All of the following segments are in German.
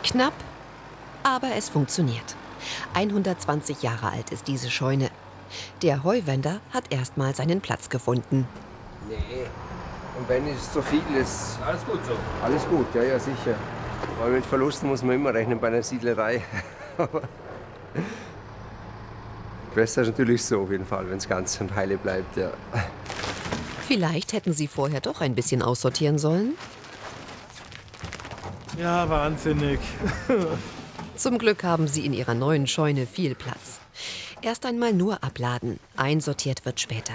Knapp, aber es funktioniert. 120 Jahre alt ist diese Scheune. Der Heuwender hat erstmal seinen Platz gefunden. Nee, und wenn es zu viel ist... Alles gut so? Alles gut, ja, ja, sicher. Aber mit Verlusten muss man immer rechnen bei einer Siedlerei. Besser ist natürlich so auf jeden Fall, wenn es ganz und heile bleibt, ja. Vielleicht hätten Sie vorher doch ein bisschen aussortieren sollen? Ja, wahnsinnig. Zum Glück haben Sie in Ihrer neuen Scheune viel Platz. Erst einmal nur abladen. Einsortiert wird später.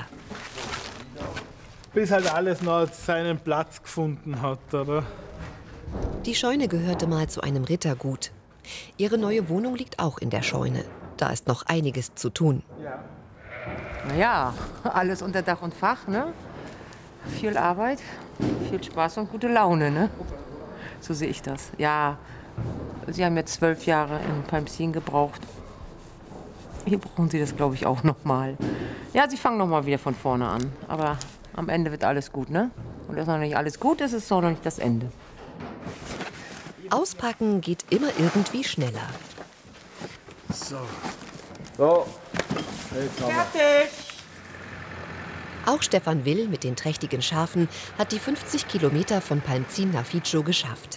Bis halt alles noch seinen Platz gefunden hat, oder? Die Scheune gehörte mal zu einem Rittergut. Ihre neue Wohnung liegt auch in der Scheune. Da ist noch einiges zu tun. Ja. Naja, alles unter Dach und Fach, ne? Viel Arbeit, viel Spaß und gute Laune, ne? So sehe ich das. Ja, Sie haben jetzt 12 Jahre in Palmsien gebraucht. Hier brauchen Sie das, glaube ich, auch noch mal. Ja, Sie fangen noch mal wieder von vorne an. Aber am Ende wird alles gut, ne? Und das ist noch nicht alles gut, ist noch nicht das Ende. Auspacken geht immer irgendwie schneller. So. So. Fertig! Auch Stefan Will mit den trächtigen Schafen hat die 50 Kilometer von Palmsien nach Fidscho geschafft.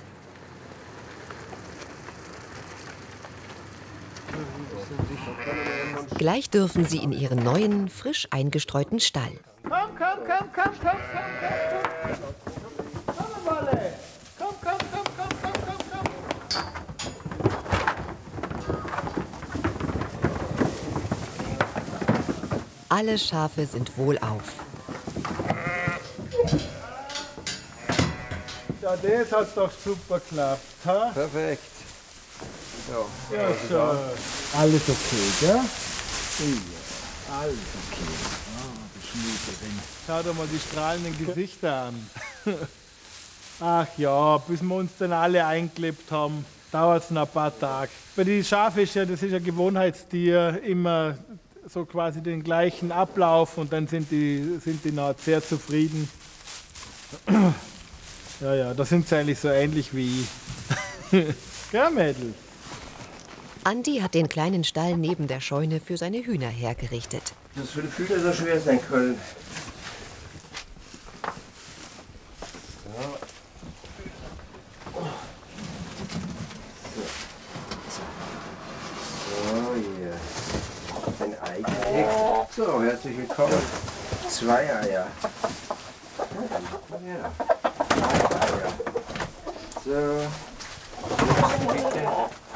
Gleich dürfen sie in ihren neuen, frisch eingestreuten Stall. Komm, komm, komm, komm, komm, komm, komm. Komm, Wolle. Komm, komm, komm, komm, komm, komm, komm. Alle Schafe sind wohlauf. Ja, das hat doch super geklappt. Ha? Perfekt. Ja, Ja, so. Alles okay, gell? Ja, alles okay. Ah, die Schmiederin. Schau dir mal die strahlenden Gesichter an. Ach ja, bis wir uns dann alle eingelebt haben, dauert es noch ein paar Tage. Bei den Schafen ist ja, das ist ein Gewohnheitstier, immer so quasi den gleichen Ablauf und dann sind die noch sehr zufrieden. Ja, ja, da sind sie eigentlich so ähnlich wie ich. Gell, Mädels? Andi hat den kleinen Stall neben der Scheune für seine Hühner hergerichtet. Das für den Hühner so schwer sein können. So, hier. Ein Ei gelegt. So, herzlich willkommen. 2 Eier. Ja. 2 Eier. So. Bitte.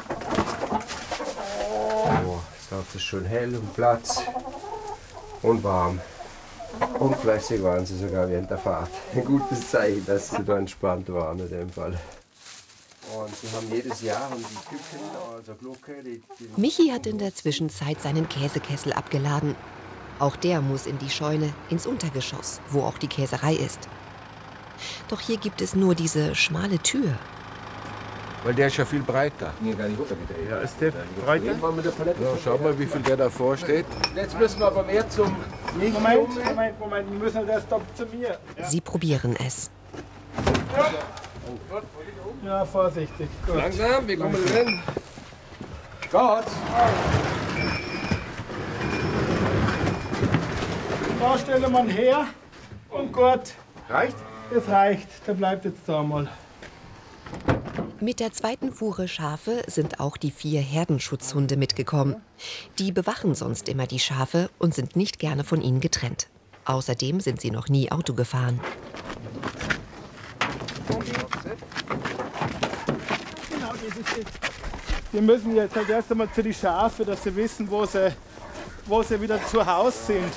Oh, das ist schön hell und Platz und warm. Und fleißig waren sie sogar während der Fahrt. Ein gutes Zeichen, dass sie da entspannt waren in dem Fall. Und sie haben jedes Jahr die Küken, also Glucke, die Michi hat in der Zwischenzeit seinen Käsekessel abgeladen. Auch der muss in die Scheune, ins Untergeschoss, wo auch die Käserei ist. Doch hier gibt es nur diese schmale Tür. Weil der ist ja viel breiter. Nee, gar nicht runtergedreht. Ja, ist der breiter? Ja, schau mal, wie viel der davor steht. Jetzt müssen wir aber mehr zum Moment, wir müssen das doch zu mir. Sie probieren es. Ja, vorsichtig. Gut. Langsam, wir kommen drin. Gott! Da stellen wir ihn her und gut, Reicht? das reicht. Der bleibt jetzt da mal. Mit der zweiten Fuhre Schafe sind auch die 4 Herdenschutzhunde mitgekommen. Die bewachen sonst immer die Schafe und sind nicht gerne von ihnen getrennt. Außerdem sind sie noch nie Auto gefahren. Genau, das ist jetzt. Wir müssen jetzt halt erst einmal zu den Schafe, dass sie wissen, wo sie wieder zu Hause sind.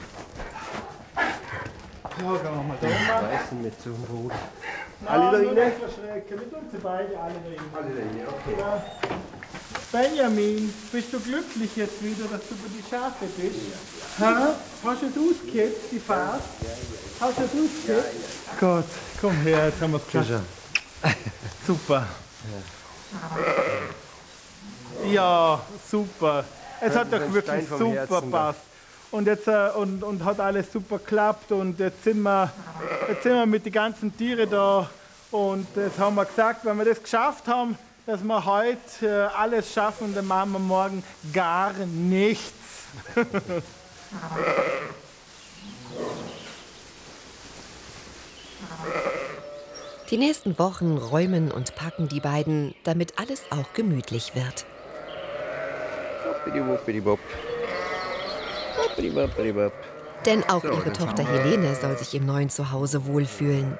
Ja, gehen wir mal da mal. Weißen mit so einem Brot. Alle da rein? Nicht verschrecken, wir tun sie beide alle da rein. Alle da, okay. Ja. Benjamin, bist du glücklich jetzt wieder, dass du bei die Schafe bist? Ha? Hast du es ausgekippt, die Fahrt? Hast du es ausgekippt? Gott, komm her, jetzt haben wir es geschafft. Super. Ja, super. Es hat doch wirklich Stein vom super Herzen gepasst. Und, jetzt, und hat alles super geklappt und jetzt sind wir mit den ganzen Tieren da und jetzt haben wir gesagt, wenn wir das geschafft haben, dass wir heute alles schaffen, dann machen wir morgen gar nichts. Die nächsten Wochen räumen und packen die beiden, damit alles auch gemütlich wird. Denn auch ihre Tochter Helene soll sich im neuen Zuhause wohlfühlen.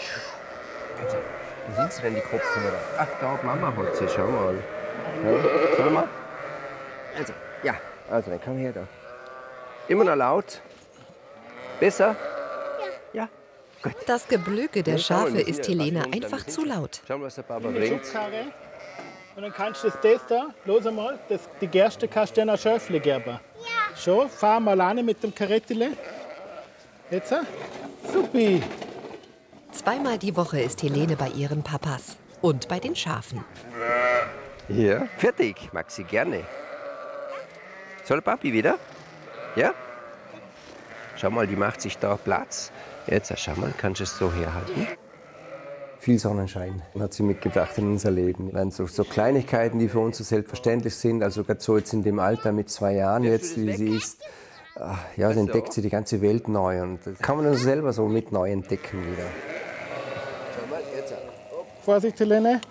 Wo sind sie denn, die Kopfhörer? Ach, da hat Mama hat sie, schau mal. Ja, schau mal. Also, ja, also, dann komm her da. Immer noch laut. Besser? Ja. Gut. Das Geblöke der Schafe ist Helene einfach zu laut. Schau mal, was der Papa bringt. Und dann kannst du das da, los einmal, die Gerste kannst du dann ein Schöfle geben. Ja. Schon, fahr mal alleine mit dem Karettile. Jetzt, supi. Zweimal die Woche ist Helene bei ihren Papas und bei den Schafen. Ja, fertig, mag sie gerne. Soll Papi wieder? Ja? Schau mal, die macht sich da Platz. Jetzt, schau mal, kannst du es so herhalten? Viel Sonnenschein hat sie mitgebracht in unser Leben. So Kleinigkeiten, die für uns so selbstverständlich sind, also gerade so jetzt in dem Alter mit 2 Jahren jetzt, wie sie ist, ja, dann entdeckt sie die ganze Welt neu und das kann man dann selber so mit neu entdecken wieder. Schau mal, jetzt. Vorsicht, Helene.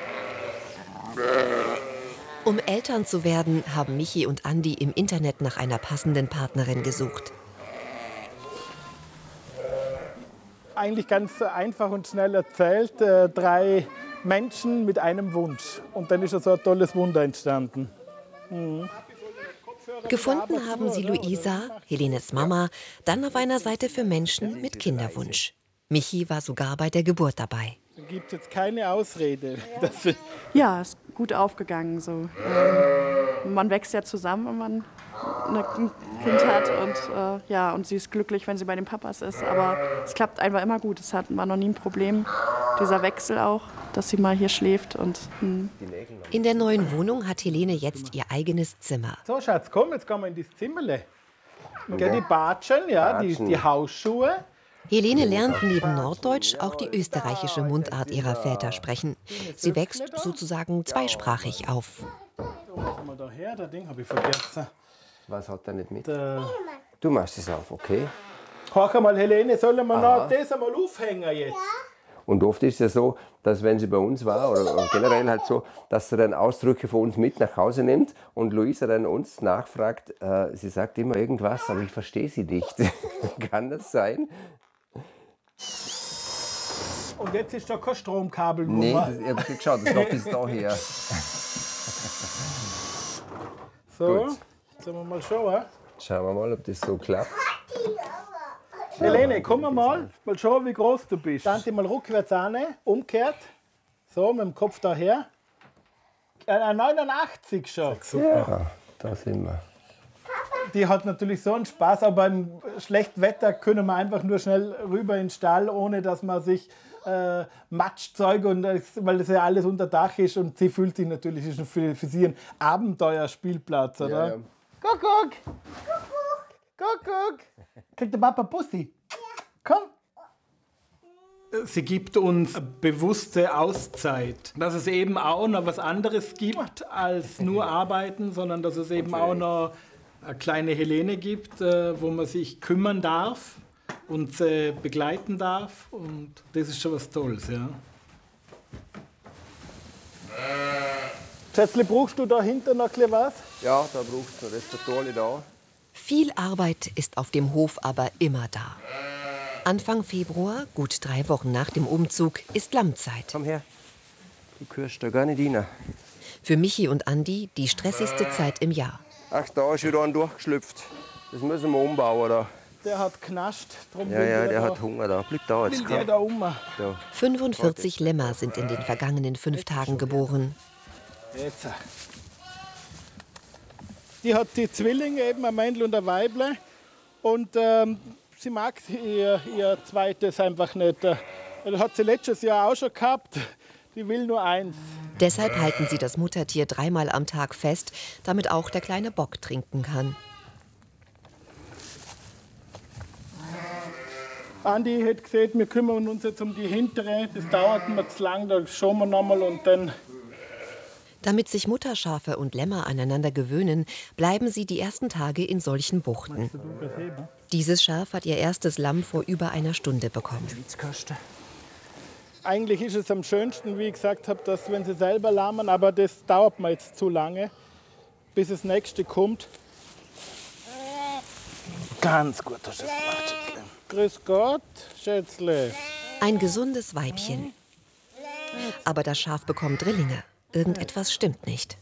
Um Eltern zu werden, haben Michi und Andi im Internet nach einer passenden Partnerin gesucht. Eigentlich ganz einfach und schnell erzählt, 3 Menschen mit einem Wunsch. Und dann ist so ein tolles Wunder entstanden. Gefunden haben sie Luisa, Helenes Mama, dann auf einer Seite für Menschen mit Kinderwunsch. Michi war sogar bei der Geburt dabei. Da gibt es jetzt keine Ausrede. Ja, ist gut aufgegangen. So. Man wächst ja zusammen, wenn man ein Kind hat. Und, ja, und sie ist glücklich, wenn sie bei den Papas ist. Aber es klappt einfach immer gut. Es war noch nie ein Problem. Dieser Wechsel auch, dass sie mal hier schläft. Und, In der neuen Wohnung hat Helene jetzt ihr eigenes Zimmer. So, Schatz, komm, jetzt gehen wir in das Zimmerle. Die Batschen, ja, die Hausschuhe. Helene lernt neben Norddeutsch auch die österreichische Mundart ihrer Väter sprechen. Sie wächst sozusagen zweisprachig auf. Mal da her, das Ding habe ich vergessen. Was hat er nicht mit? Du machst es auf, okay? Hör mal, Helene, sollen wir noch das einmal aufhängen jetzt? Und oft ist es ja so, dass wenn sie bei uns war, oder generell halt so, dass sie dann Ausdrücke von uns mit nach Hause nimmt und Luisa dann uns nachfragt, sie sagt immer irgendwas, aber ich verstehe sie nicht. Kann das sein? Und jetzt ist da kein Stromkabel. Nee, ich habe geschaut, das ist noch bis daher. So, Gut. sollen wir mal schauen. Schauen wir mal, ob das so klappt. Helene, komm mal schauen, wie groß du bist. Stand mal rückwärts an, umgekehrt. So, mit dem Kopf daher. 89 schon. Super. Ja, da sind wir. Die hat natürlich so einen Spaß, aber beim schlechten Wetter können wir einfach nur schnell rüber in den Stall, ohne dass man sich Matschzeug, weil das ja alles unter Dach ist und sie fühlt sich natürlich, ist für sie ein Abenteuerspielplatz, oder? Ja. Kuckuck! Kuckuck! Kriegt der Papa Bussi? Komm! Sie gibt uns eine bewusste Auszeit, dass es eben auch noch was anderes gibt als nur arbeiten, sondern dass es eben auch noch eine kleine Helene gibt, wo man sich kümmern darf und begleiten darf. Und das ist schon was Tolles, ja. Schätzle, brauchst du da hinten noch was? Ja, da brauchst du das Tolle da. Viel Arbeit ist auf dem Hof aber immer da. Anfang Februar, gut 3 Wochen nach dem Umzug, ist Lammzeit. Komm her, du gehörst da gar nicht rein. Für Michi und Andi die stressigste Zeit im Jahr. Ach, da ist wieder ein durchgeschlüpft. Das müssen wir umbauen. Da. Der hat knascht. Drum Ja, der hat Hunger da. Bleib da jetzt. Will der da um? Da. 45 Lämmer sind in den vergangenen 5 Tagen geboren. Jetzt. Die hat die Zwillinge, eben ein Männl und ein Weible. Und sie mag ihr zweites einfach nicht. Das hat sie letztes Jahr auch schon gehabt. Die will nur eins. Deshalb halten sie das Muttertier 3-mal am Tag fest, damit auch der kleine Bock trinken kann. Andi hat gesagt, wir kümmern uns jetzt um die hintere. Das dauert mir zu lang, da schauen wir nochmal und dann Damit sich Mutterschafe und Lämmer aneinander gewöhnen, bleiben sie die ersten Tage in solchen Buchten. Dieses Schaf hat ihr erstes Lamm vor über einer Stunde bekommen. Eigentlich ist es am schönsten, wie ich gesagt habe, dass wenn sie selber lahmen, aber das dauert mir jetzt zu lange, bis das nächste kommt. Ganz gut hast du das gemacht, Schätzle. Grüß Gott, Schätzle. Ein gesundes Weibchen. Aber das Schaf bekommt Drillinge. Irgendetwas stimmt nicht.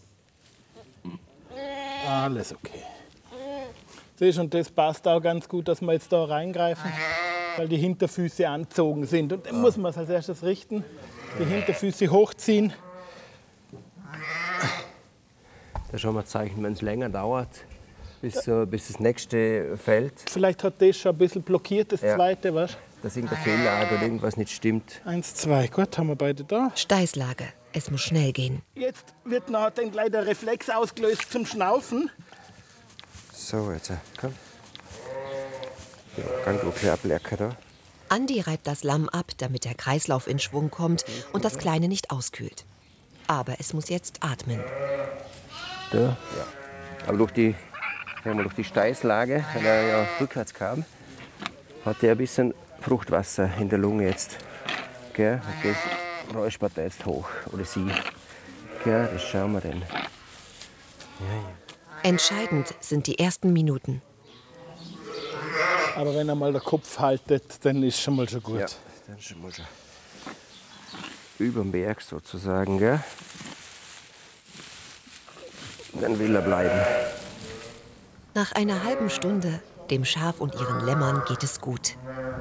Alles okay. Siehst, und das passt auch ganz gut, dass wir jetzt da reingreifen, weil die Hinterfüße angezogen sind. Und dann muss man es als erstes richten, die Hinterfüße hochziehen. Das ist schon mal ein Zeichen, wenn es länger dauert, bis das nächste fällt. Vielleicht hat das schon ein bisschen blockiert, das zweite, weißt du? Dass irgendein Fehler oder irgendwas nicht stimmt. 1, 2, gut, haben wir beide da. Steißlage. Es muss schnell gehen. Jetzt wird noch dann gleich der Reflex ausgelöst zum Schnaufen. So, jetzt komm. Ja, ganz gut ablecken da. Andi reibt das Lamm ab, damit der Kreislauf in Schwung kommt und das Kleine nicht auskühlt. Aber es muss jetzt atmen. Da. Ja. Aber durch die Steißlage, weil er ja rückwärts kam, hat er ein bisschen Fruchtwasser in der Lunge jetzt. Gell? Und das räuspert er jetzt hoch. Oder sie. Gell? Das schauen wir dann. Entscheidend sind die ersten Minuten. Aber wenn er mal den Kopf haltet, dann ist schon mal gut. Ja, dann schon mal schon überm Berg sozusagen. Gell? Dann will er bleiben. Nach einer halben Stunde, dem Schaf und ihren Lämmern, geht es gut.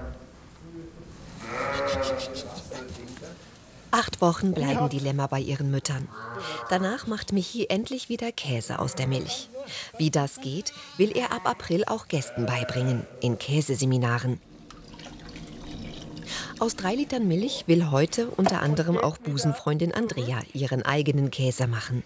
8 Wochen bleiben die Lämmer bei ihren Müttern. Danach macht Michi endlich wieder Käse aus der Milch. Wie das geht, will er ab April auch Gästen beibringen, in Käseseminaren. Aus 3 Litern Milch will heute unter anderem auch Busenfreundin Andrea ihren eigenen Käse machen.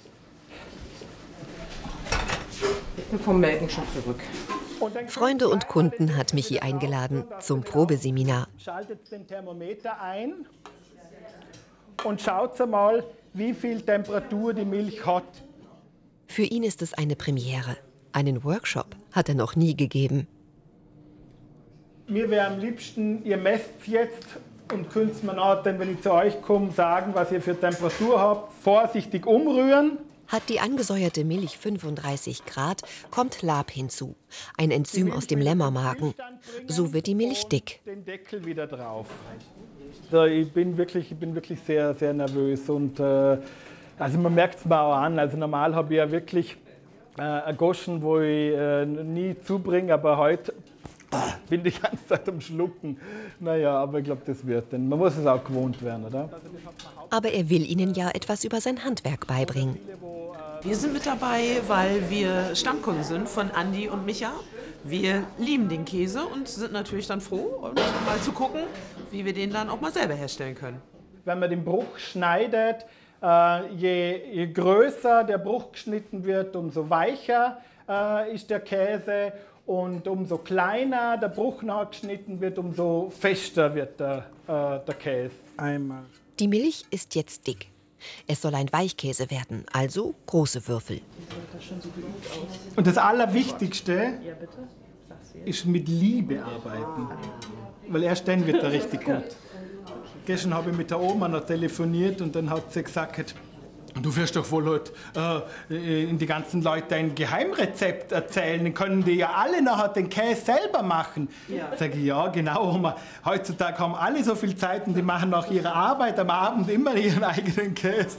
Ich bin vom Melken schon zurück. Freunde und Kunden hat Michi eingeladen zum Probeseminar. Schaltet den Thermometer ein und schaut mal, wie viel Temperatur die Milch hat. Für ihn ist es eine Premiere. Einen Workshop hat er noch nie gegeben. Mir wäre am liebsten, ihr messt jetzt und könnt es mir dann, wenn ich zu euch komme, sagen, was ihr für Temperatur habt. Vorsichtig umrühren. Hat die angesäuerte Milch 35 Grad, kommt Lab hinzu, ein Enzym aus dem Lämmermagen. So wird die Milch dick. Den Deckel wieder drauf. Also ich bin wirklich sehr, sehr nervös. Und, also man merkt es mir auch an. Also normal habe ich ja wirklich eine Goschen, wo ich nie zubringe, aber heute bin die ganze Zeit am Schlucken. Naja, aber ich glaube, das wird. Denn man muss es auch gewohnt werden, oder? Aber er will ihnen ja etwas über sein Handwerk beibringen. Wir sind mit dabei, weil wir Stammkunden sind von Andi und Micha. Wir lieben den Käse und sind natürlich dann froh, mal zu gucken, wie wir den dann auch mal selber herstellen können. Wenn man den Bruch schneidet, je größer der Bruch geschnitten wird, umso weicher ist der Käse. Und umso kleiner der Bruch nachgeschnitten wird, umso fester wird der Käse. Einmal. Die Milch ist jetzt dick. Es soll ein Weichkäse werden, also große Würfel. Und das Allerwichtigste ist mit Liebe arbeiten. Weil erst dann wird er richtig gut. Gestern habe ich mit der Oma noch telefoniert und dann hat sie gesagt, du wirst doch wohl heute die ganzen Leute ein Geheimrezept erzählen. Dann können die ja alle nachher den Käse selber machen. Ja. Sag ich, ja genau, Oma. Heutzutage haben alle so viel Zeit und die machen nach ihrer Arbeit am Abend immer ihren eigenen Käse.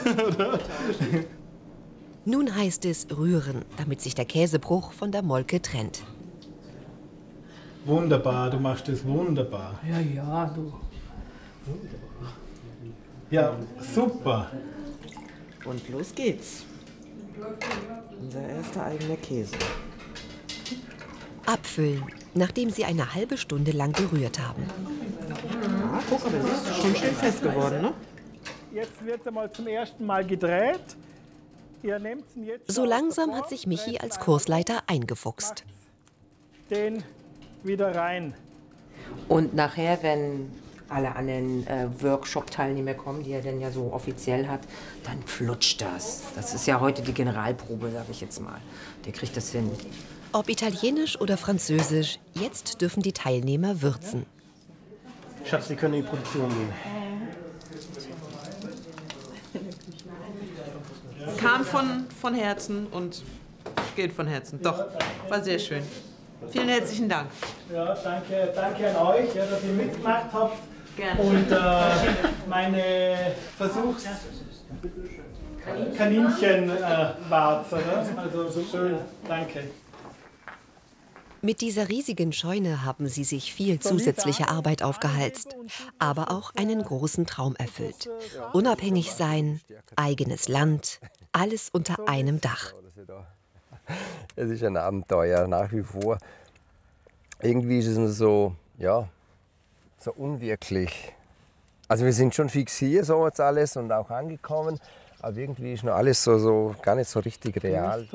Nun heißt es rühren, damit sich der Käsebruch von der Molke trennt. Wunderbar, du machst das wunderbar. Ja, du. Ja, super. Und los geht's. Unser erster eigener Käse. Abfüllen, nachdem sie eine halbe Stunde lang gerührt haben. Ja, guck, aber das ist schon schön fest geworden, ne? Jetzt wird er mal zum ersten Mal gedreht. Ihr nehmt's jetzt so langsam hat sich Michi als Kursleiter eingefuchst. Den wieder rein. Und nachher, wenn alle anderen Workshop-Teilnehmer kommen, die er dann ja so offiziell hat, dann flutscht das. Das ist ja heute die Generalprobe, sage ich jetzt mal. Der kriegt das hin. Ob italienisch oder französisch, jetzt dürfen die Teilnehmer würzen. Schatz, Sie können in die Produktion gehen. Kam von Herzen und geht von Herzen. Doch, war sehr schön. Vielen herzlichen Dank. Ja, danke an euch, ja, dass ihr mitgemacht habt. Gerne. Und meine Kaninchen wart, also so schön, danke. Mit dieser riesigen Scheune haben sie sich viel zusätzliche Arbeit aufgehalst, aber auch einen großen Traum erfüllt. Unabhängig sein, eigenes Land, alles unter einem Dach. Es ist ein Abenteuer nach wie vor. Irgendwie ist es so, ja, so unwirklich. Also wir sind schon fix hier so jetzt alles und auch angekommen, aber irgendwie ist noch alles so gar nicht so richtig real.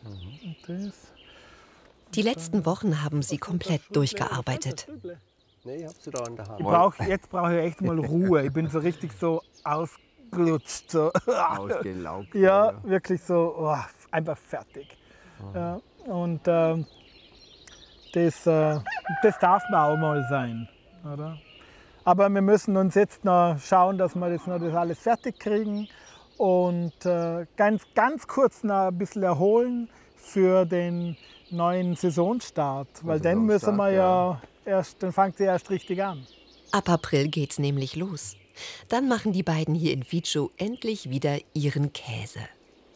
Die letzten Wochen haben sie komplett durchgearbeitet. Nee, ich hab sie da in der Hand. Jetzt brauche ich echt mal Ruhe. Ich bin so richtig so ausgelutscht. So. Ausgelaugt. Ja, wirklich so einfach fertig. Ja, und das darf man auch mal sein. Oder? Aber wir müssen uns jetzt noch schauen, dass wir das alles fertig kriegen und ganz kurz noch ein bisschen erholen für den neuen Saisonstart, weil dann müssen wir dann fängt sie erst richtig an. Ab April geht's nämlich los. Dann machen die beiden hier in Fidschu endlich wieder ihren Käse.